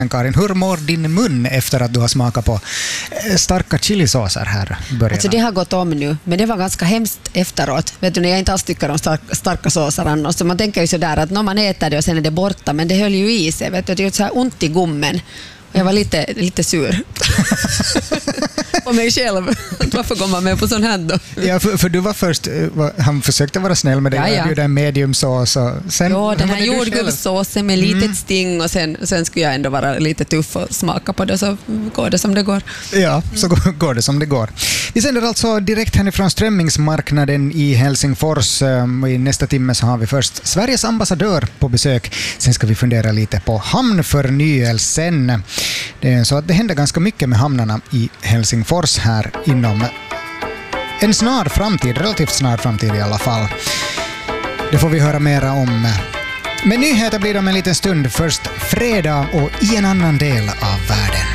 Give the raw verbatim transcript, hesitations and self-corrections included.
Karin, hur mår din mun efter att du har smakat på starka chilisåser här i början? Alltså det har gått om nu, men det var ganska hemskt efteråt. Vet du, när jag inte alls tycker om starka, starka såser annars. Så man tänker ju sådär att när man äter det och sen är det borta, men det höll ju i sig. Vet du, det är ju så här ont i gommen. Och jag var lite, lite sur. på mig själv. Varför går man med på sån här då? Ja, för, för du var först, han försökte vara snäll med dig. Ja, ja. Du den mediumsås. Och sen, ja, den här jordgubbssåsen med litet mm. sting och sen, sen skulle jag ändå vara lite tuff och smaka på det, så går det som det går. Ja, så mm. går det som det går. Vi sänder alltså direkt härifrån strömmingsmarknaden i Helsingfors. I nästa timme så har vi först Sveriges ambassadör på besök. Sen ska vi fundera lite på hamnförnyelsen. Det är så att det händer ganska mycket med hamnarna i Helsingfors här inom en snar framtid, relativt snar framtid i alla fall. Det får vi höra mera om. Men nyheter blir det om en liten stund. Först fredag och i en annan del av världen.